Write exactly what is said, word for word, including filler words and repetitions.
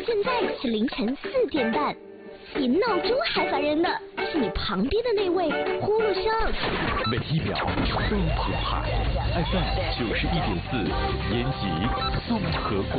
现在是凌晨四点半，比闹钟还烦人的是你旁边的那位呼噜声。 每一秒都澎湃 ，F M 九十一点四，延吉综合广